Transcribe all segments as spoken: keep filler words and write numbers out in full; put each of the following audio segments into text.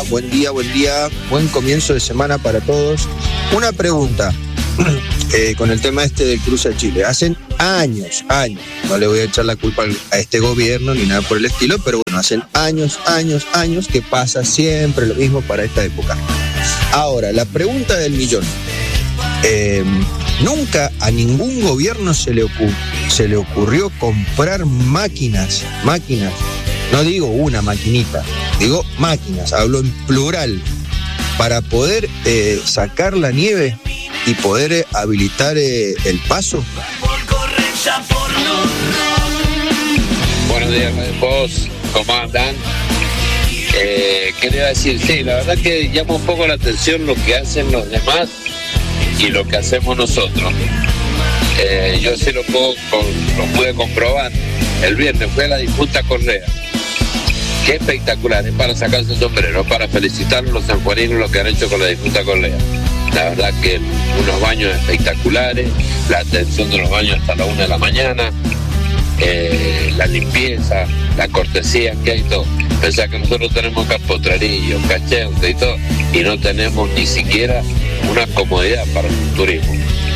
Buen día, buen día. Buen comienzo de semana para todos. Una pregunta eh, con el tema este del cruce a Chile. Hacen años, años, no le voy a echar la culpa a este gobierno ni nada por el estilo, pero bueno, hacen años, años, años que pasa siempre lo mismo para esta época. Ahora, la pregunta del millón. Eh, nunca a ningún gobierno se le, ocur- se le ocurrió comprar máquinas, máquinas. No digo una maquinita, digo máquinas, hablo en plural, para poder eh, sacar la nieve y poder eh, habilitar eh, el paso. Buenos días, vos, ¿cómo andan? Eh, quería decir, sí, la verdad que llama un poco la atención lo que hacen los demás y lo que hacemos nosotros. Eh, yo sí lo, puedo, lo pude comprobar. El viernes fue la disputa Correa. Qué espectacular, es para sacarse el sombrero, para felicitar a los sanjuaninos lo que han hecho con la disputa Correa. La verdad que unos baños espectaculares, la atención de los baños hasta la una de la mañana, eh, la limpieza, la cortesía que hay, todo. Pensá que nosotros tenemos acá Potrerillo, Cacheute y todo, y no tenemos ni siquiera una comodidad para el turismo.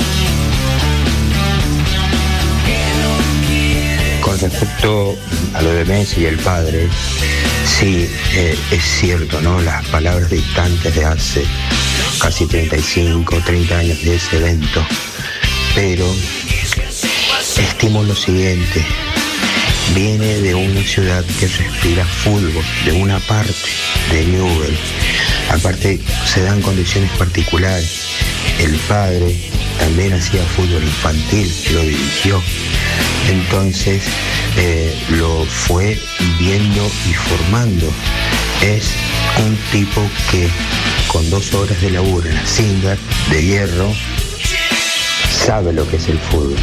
Con respecto a lo de Messi y el padre, sí, eh, es cierto, ¿no? Las palabras dictantes de hace casi treinta y cinco, treinta años de ese evento, pero estimo lo siguiente, viene de una ciudad que respira fútbol, de una parte de Newell, aparte se dan condiciones particulares, el padre también hacía fútbol infantil, lo dirigió. Entonces eh, lo fue viendo y formando. Es un tipo que con dos horas de laburo en la Singer de hierro sabe lo que es el fútbol.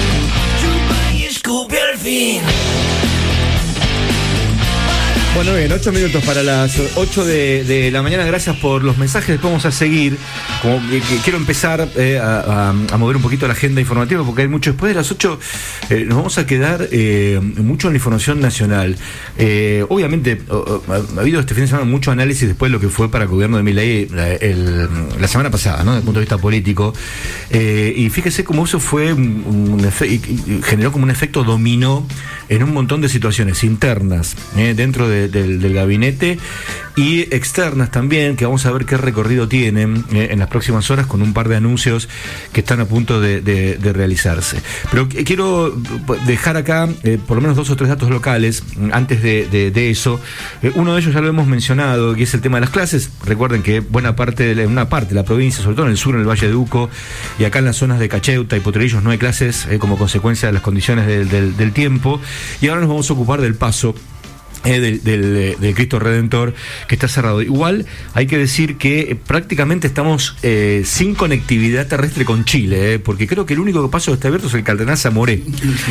Bueno, bien, ocho minutos para las ocho de, de la mañana. Gracias por los mensajes. Después vamos a seguir. Como que, que quiero empezar eh, a, a mover un poquito la agenda informativa porque hay mucho. Después de las ocho eh, nos vamos a quedar eh, mucho en la información nacional. Eh, obviamente oh, oh, ha habido este fin de semana mucho análisis después de lo que fue para el gobierno de Milei la, el, la semana pasada, ¿no? Desde el punto de vista político. Eh, y fíjese cómo eso fue un, un efe- generó como un efecto dominó en un montón de situaciones internas eh, dentro de Del, del gabinete y externas también, que vamos a ver qué recorrido tienen eh, en las próximas horas con un par de anuncios que están a punto de, de, de realizarse. Pero quiero dejar acá eh, por lo menos dos o tres datos locales antes de, de, de eso. Eh, uno de ellos ya lo hemos mencionado, que es el tema de las clases. Recuerden que buena parte de la, una parte de la provincia, sobre todo en el sur, en el Valle de Uco, y acá en las zonas de Cacheuta y Potrerillos no hay clases eh, como consecuencia de las condiciones del, del, del tiempo. Y ahora nos vamos a ocupar del paso Eh, del, del, del Cristo Redentor, que está cerrado. Igual hay que decir que eh, prácticamente estamos eh, sin conectividad terrestre con Chile, eh, porque creo que el único paso que está abierto es el Cardenal Zamoré,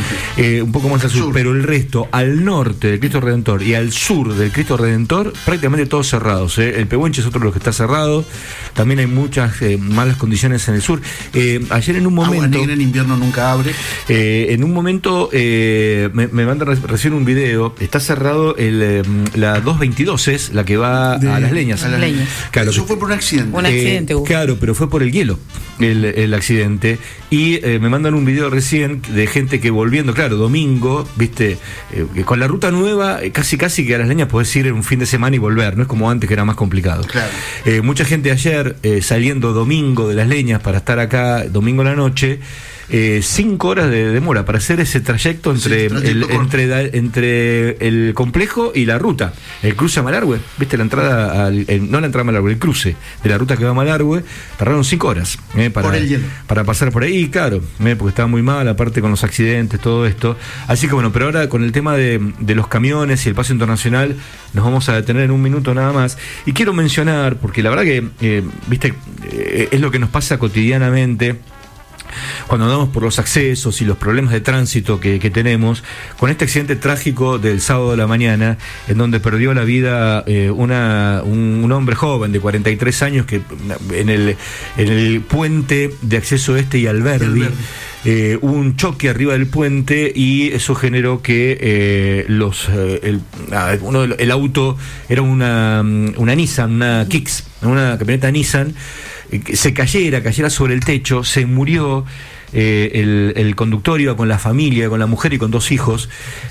eh, un poco más al sur, sur, pero el resto, al norte del Cristo Redentor y al sur del Cristo Redentor, prácticamente todos cerrados. Eh. El Pehuenche es otro de los que está cerrado, también hay muchas eh, malas condiciones en el sur. Eh, ayer en un momento... Agua Negra en invierno nunca abre. Eh, en un momento eh, me, me mandan recién un video, está cerrado El, eh, la dos veintidós es la que va de, a Las Leñas. A las Leñas. Claro, eso fue por un accidente. Un accidente eh, hubo. Claro, pero fue por el hielo el, el accidente. Y eh, me mandan un video recién de gente que volviendo, claro, domingo, viste, eh, con la ruta nueva, casi casi que a Las Leñas podés ir en un fin de semana y volver, no es como antes que era más complicado. Claro. Eh, mucha gente ayer eh, saliendo domingo de Las Leñas para estar acá domingo a la noche. Eh, cinco horas de demora para hacer ese trayecto entre, sí, el, entre, entre el complejo y la ruta. El cruce a Malargüe, viste la entrada, al, el, no la entrada a Malargüe, el cruce de la ruta que va a Malargüe, tardaron cinco horas eh, para, por el hielo. para pasar por ahí, claro, eh, porque estaba muy mal, aparte con los accidentes, todo esto. Así que bueno, pero ahora con el tema de, de los camiones y el paso internacional, nos vamos a detener en un minuto nada más. Y quiero mencionar, porque la verdad que, eh, viste, eh, es lo que nos pasa cotidianamente. cuando andamos por los accesos y los problemas de tránsito que, que tenemos, con este accidente trágico del sábado de la mañana, en donde perdió la vida eh, una, un, un hombre joven de cuarenta y tres años que en el, en el puente de acceso este y Alberdi, eh, hubo un choque arriba del puente y eso generó que eh, los eh, el, ah, uno de, el auto era una, una Nissan, una Kicks, una camioneta Nissan, se cayera, cayera sobre el techo, se murió. Eh, el, el conductor iba con la familia, con la mujer y con dos hijos.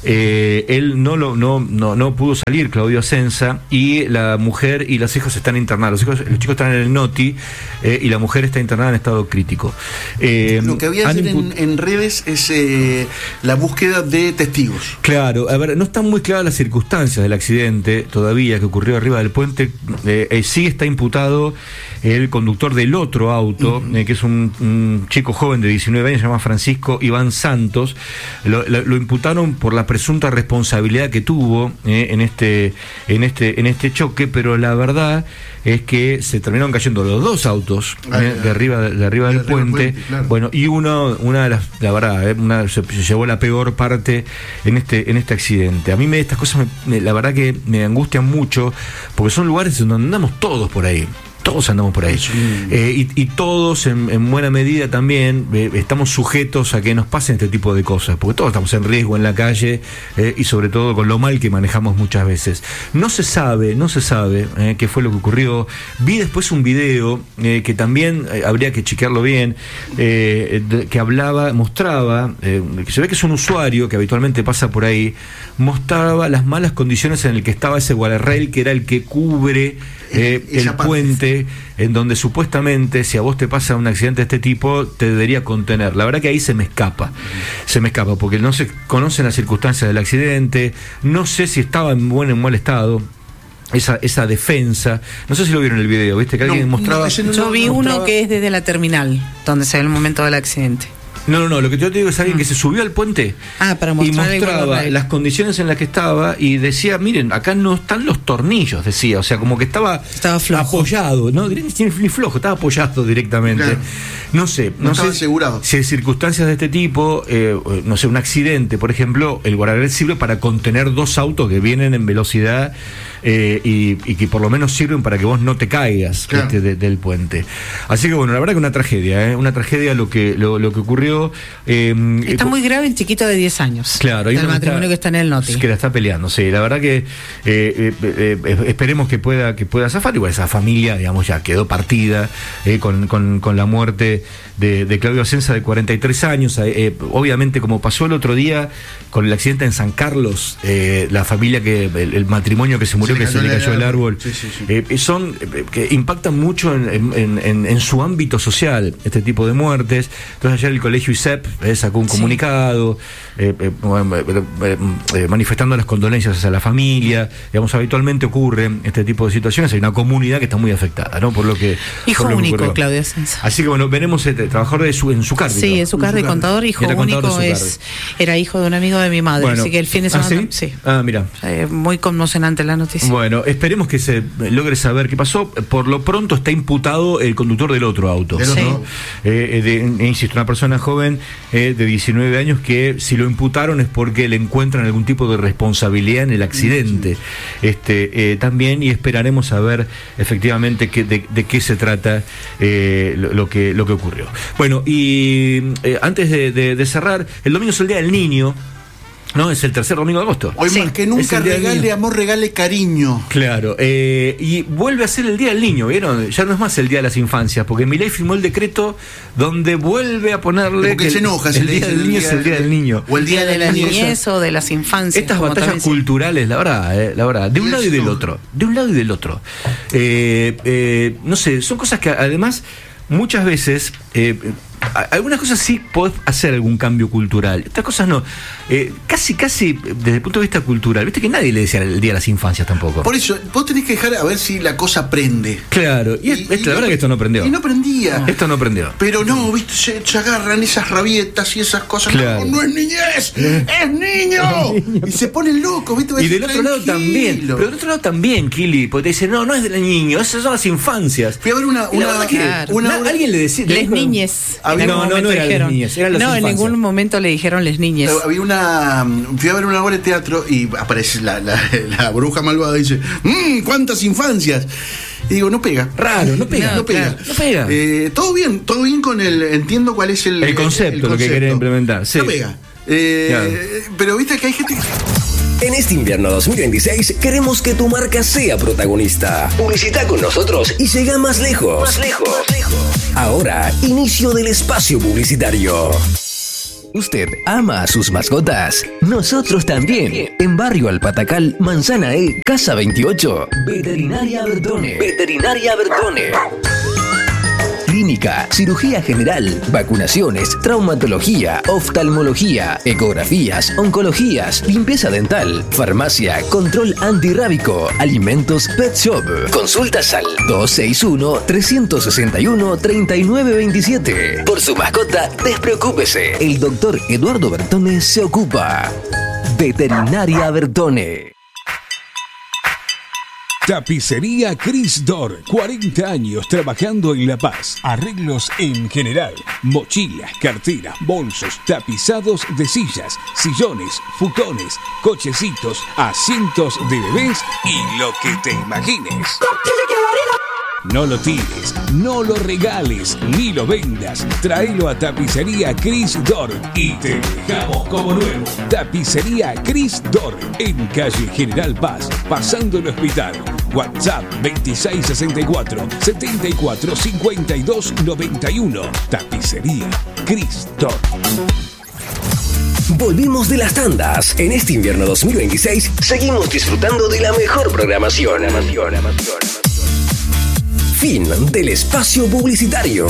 Eh, él no, lo, no, no, no pudo salir, Claudio Asenza, y la mujer y los hijos están internados. Los, hijos, los chicos están en el Noti eh, y la mujer está internada en estado crítico. Eh, lo que había ayer imput- en, en redes es eh, la búsqueda de testigos. Claro, a ver, no están muy claras las circunstancias del accidente todavía que ocurrió arriba del puente. Eh, eh, sí está imputado el conductor del otro auto, uh-huh. eh, que es un, un chico joven de diecinueve años, se llama Francisco Iván Santos. Lo, lo, lo imputaron por la presunta responsabilidad que tuvo eh, en este en este en este choque, pero la verdad es que se terminaron cayendo los dos autos ah, eh, de arriba de arriba del de puente, puente claro. Bueno, y uno una de las la verdad eh, una, se, se llevó la peor parte en este en este accidente. A mí me estas cosas me, me, la verdad que me angustian mucho porque son lugares donde andamos todos por ahí. Todos andamos por ahí. Sí. Eh, y, y todos, en, en buena medida también, eh, estamos sujetos a que nos pasen este tipo de cosas, porque todos estamos en riesgo en la calle eh, y sobre todo con lo mal que manejamos muchas veces. No se sabe, no se sabe eh, qué fue lo que ocurrió. Vi después un video eh, que también eh, habría que chequearlo bien, eh, de, que hablaba, mostraba, eh, que se ve que es un usuario que habitualmente pasa por ahí, mostraba las malas condiciones en las que estaba ese guardarrail, que era el que cubre eh, el parte. puente, en donde supuestamente si a vos te pasa un accidente de este tipo te debería contener. La verdad que ahí se me escapa, se me escapa porque no se conocen las circunstancias del accidente, no sé si estaba en buen o en mal estado. Esa, esa defensa, no sé si lo vieron en el video, viste que alguien no, mostraba. No, no, yo vi mostraba... uno que es desde la terminal, donde se ve el momento del accidente. No, no, no, lo que yo te digo es alguien que se subió al puente ah, para y mostraba las condiciones en las que estaba y decía, miren, acá no están los tornillos, decía, o sea, como que estaba, estaba flojo. apoyado, no ni flojo, estaba apoyado directamente. Claro. No sé, no, no sé asegurado. Si hay circunstancias de este tipo, eh, no sé, un accidente, por ejemplo, el guardarrail sirve para contener dos autos que vienen en velocidad eh, y, y que por lo menos sirven para que vos no te caigas claro. este, de, del puente. Así que bueno, la verdad que una tragedia, ¿eh? una tragedia lo que lo, lo que ocurrió. Eh, está muy grave el chiquito de diez años. Claro, el matrimonio que está en el Noti. Que la está peleando, sí. La verdad que eh, eh, eh, esperemos que pueda que pueda zafar. Igual esa familia, digamos, ya quedó partida eh, con, con, con la muerte de, de Claudio Asenza, de cuarenta y tres años. Eh, obviamente, como pasó el otro día con el accidente en San Carlos, eh, la familia que el, el matrimonio que se murió, se que se le cayó el árbol, sí, sí, sí. Eh, son eh, que impactan mucho en, en, en, en su ámbito social este tipo de muertes. Entonces ayer el colegio I S E P eh, sacó un comunicado sí. eh, eh, eh, eh, manifestando las condolencias hacia la familia. Digamos, habitualmente ocurre este tipo de situaciones. Hay una comunidad que está muy afectada, ¿no? Por lo que hijo por lo único, que Claudio Asenza. Así que bueno, veremos este trabajador de su, en su cargo. Sí, en su cargo de contador, hijo era único contador es era hijo de un amigo de mi madre, bueno, así que el fin de semana ¿ah, sí? sí. Ah, mira. Eh, muy conmocionante la noticia. Bueno, esperemos que se logre saber qué pasó. Por lo pronto está imputado el conductor del otro auto. ¿Del ¿no? otro? Eh, de, insisto, una persona joven eh, de diecinueve años que si lo imputaron es porque le encuentran algún tipo de responsabilidad en el accidente. Sí. Este, eh, también, y esperaremos saber efectivamente que, de, de qué se trata eh, lo, lo, que, lo que ocurrió. Bueno, y eh, antes de, de, de cerrar, el domingo es el Día del Niño. No, es el tercer domingo de agosto. Hoy sí. Más que nunca regale amor, regale cariño. Claro, eh, y vuelve a ser el Día del Niño, ¿vieron? Ya no es más el Día de las Infancias, porque Milei firmó el decreto donde vuelve a ponerle que se enoja, el, el Día del Niño es el Día del Niño. O el Día de la Niñez o de las Infancias. Estas batallas culturales, la verdad, eh, la verdad, de un lado y del otro, de un lado y del otro. Eh, eh, no sé, son cosas que además muchas veces... Eh, algunas cosas sí podés hacer algún cambio cultural, otras cosas no. Eh, casi, casi desde el punto de vista cultural, viste que nadie le decía el Día de las Infancias tampoco. Por eso, vos tenés que dejar a ver si la cosa prende. Claro, y, y, es, y la no, verdad que esto no prendió. Y no prendía. No. Esto no prendió. Pero no, viste, se, se agarran esas rabietas y esas cosas. Claro. No, no es niñez, eh. es niño. Es niño. Y se ponen locos, viste. Y del otro lado también. Pero del otro lado también, Kili, porque te dicen, no, no es del niño, esas son las infancias. Fui a ver una. una, que, claro. una, una alguien le decía. Les niñes. Había no, no, no eran las niñas, eran las No, infancias. en ningún momento le dijeron las niñas. Había una. Fui a ver una obra de teatro y aparece la, la, la bruja malvada y dice: mmm, ¿cuántas infancias? Y digo, no pega. Raro, no pega. No, no pega. Claro, no pega. Eh, todo bien, todo bien con el. Entiendo cuál es el. El concepto, el, el lo que concepto. querés implementar. Sí. No pega. Eh, Claro. Pero viste que hay gente que. En este invierno dos mil veintiséis queremos que tu marca sea protagonista. Publicita con nosotros y llega más lejos. Más lejos. Ahora, inicio del espacio publicitario. ¿Usted ama a sus mascotas? Nosotros también. En Barrio Alpatacal, Manzana E, Casa veintiocho. Veterinaria Bertone. Veterinaria Bertone. Clínica, cirugía general, vacunaciones, traumatología, oftalmología, ecografías, oncologías, limpieza dental, farmacia, control antirrábico, alimentos, pet shop. Consultas al dos seis uno, tres seis uno, tres nueve dos siete. Por su mascota, despreocúpese. El doctor Eduardo Bertone se ocupa. Veterinaria Bertone. Tapicería Cris Dor, cuarenta años trabajando en La Paz. Arreglos en general, mochilas, carteras, bolsos, tapizados de sillas, sillones, futones, cochecitos, asientos de bebés y lo que te imagines. No lo tires, no lo regales, ni lo vendas. Tráelo a Tapicería Cris Dor y te dejamos como nuevo. Tapicería Cris Dor, en calle General Paz, pasando el hospital. WhatsApp veintiséis sesenta y cuatro, setenta y cuatro cincuenta y dos noventa y uno. Tapicería Cris Dor. Volvimos de las tandas. En este invierno dos mil veintiséis seguimos disfrutando de la mejor programación. Fin del espacio publicitario.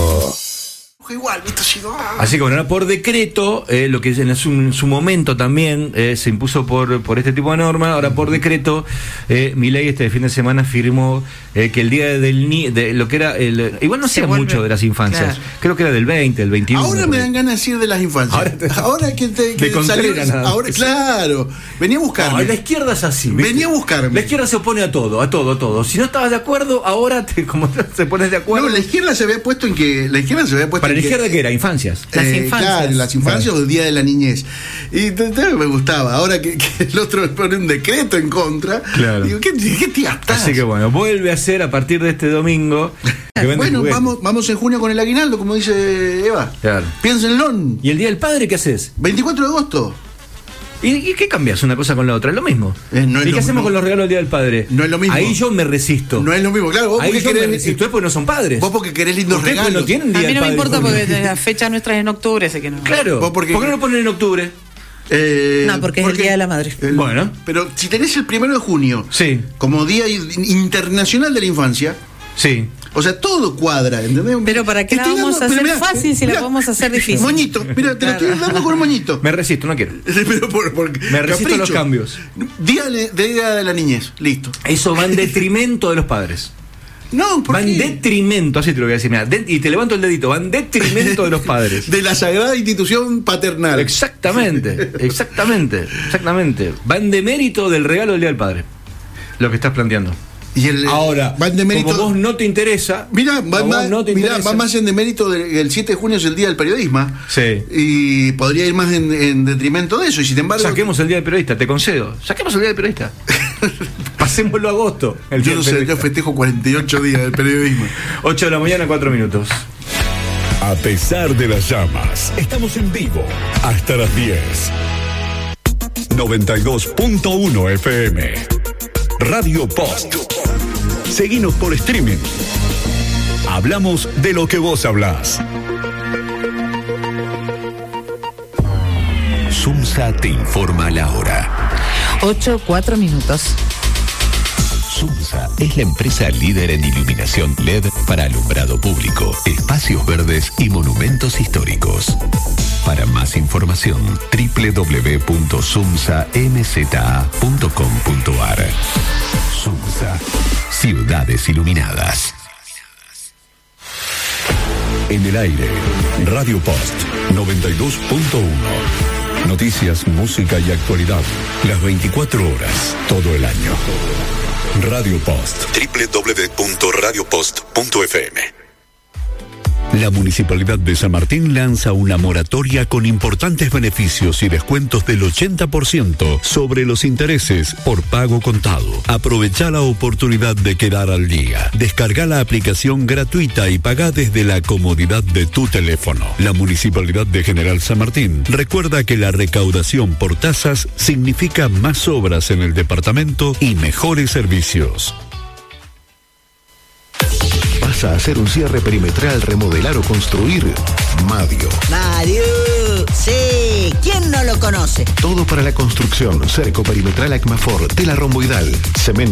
Igual, ¿viste? Así que bueno, por decreto, eh, lo que en su, en su momento también eh, se impuso por, por este tipo de norma, ahora por decreto, eh, Milei este fin de semana firmó eh, que el día del ni de lo que era el, igual no sé mucho de las infancias, claro. Creo que era del veinte, el veintiuno. Ahora me dan ganas de decir de las infancias. Ahora, te, ahora que te que de Contreras, salió, ahora, claro, venía a buscarme. No, la izquierda es así. ¿viste? Venía a buscarme. La izquierda se opone a todo, a todo, a todo. Si no estabas de acuerdo, ahora te como te pones de acuerdo. No, la izquierda se había puesto en que la izquierda se había puesto para en la que, izquierda que era infancias. Las eh, infancias. Claro, las infancias claro. O el día de la niñez. Y te, te, me gustaba. Ahora que, que el otro me pone un decreto en contra. Claro. Digo, ¿qué, qué tía estás? Así que bueno, vuelve a ser a partir de este domingo. Bueno, vamos, vamos en junio con el aguinaldo, como dice Eva. Claro. Piénsenlo. ¿Y el día del padre qué haces? veinticuatro de agosto. ¿Y, ¿Y qué cambias una cosa con la otra? Es lo mismo. Eh, no es ¿Y lo qué hacemos mismo. con los regalos del Día del Padre? No es lo mismo. Ahí yo me resisto. No es lo mismo, claro. Vos Ahí porque yo querés, me resisto. Ustedes porque no son padres. Vos porque querés lindos Ustedes regalos. no tienen día A mí no del me padre, importa porque la fecha nuestra es en octubre, así que no. Claro. Vos porque, ¿Por qué no lo ponen en octubre? Eh, no, porque, porque es el Día de la Madre. El, bueno. Pero si tenés el primero de junio sí. como Día Internacional de la Infancia. Sí. O sea, todo cuadra, ¿entendés? Pero ¿para qué la vamos dando, a hacer mirá, fácil si mirá, la podemos hacer difícil? Moñito, mira, te lo estoy dando con un moñito. Me resisto, no quiero. Pero por, por Me resisto capricho. a los cambios. Día de, día de la niñez, listo. Eso va en detrimento de los padres. No, ¿por va qué? en detrimento, así te lo voy a decir, mira, de, y te levanto el dedito, va en detrimento de los padres. De la sagrada institución paternal. Exactamente, exactamente, exactamente. Va en demérito del regalo del Día del Padre. Lo que estás planteando. Y el, ahora, va en demérito, como vos no te interesa, mira, va, más, no te mirá, va más en demérito del el siete de junio es el Día del Periodismo. Sí. Y podría ir más en, en detrimento de eso. Y sin embargo. Saquemos el Día del Periodista, te concedo. Saquemos el Día del Periodista. Pasémoslo a agosto. El yo no sé, yo festejo cuarenta y ocho días del periodismo. ocho de la mañana, cuatro minutos. A pesar de las llamas, estamos en vivo hasta las diez. noventa y dos punto uno F M. Radio Post. Seguinos por streaming. Hablamos de lo que vos hablás. Sumsa te informa la hora. ocho, cuatro minutos. Sumsa es la empresa líder en iluminación L E D para alumbrado público, espacios verdes y monumentos históricos. Para más información, doble u doble u doble u punto sumsa m z a punto com punto a r. Sumsa, ciudades iluminadas. En el aire, Radio Post noventa y dos punto uno. Noticias, música y actualidad. Las veinticuatro horas, todo el año. Radio Post. doble u doble u doble u punto radio post punto f m. La Municipalidad de San Martín lanza una moratoria con importantes beneficios y descuentos del ochenta por ciento sobre los intereses por pago contado. Aprovecha la oportunidad de quedar al día. Descarga la aplicación gratuita y paga desde la comodidad de tu teléfono. La Municipalidad de General San Martín recuerda que la recaudación por tasas significa más obras en el departamento y mejores servicios. ¿Vas a hacer un cierre perimetral, remodelar o construir? Madio. Madio, sí, ¿quién no lo conoce? Todo para la construcción, cerco perimetral Acmafor, tela romboidal, cemento.